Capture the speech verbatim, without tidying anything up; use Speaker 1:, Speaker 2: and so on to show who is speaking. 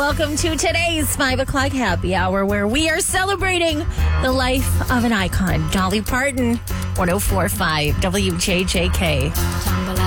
Speaker 1: welcome to today's five o'clock happy hour, where we are celebrating the life of an icon, Dolly Parton. one oh four point five W J J K.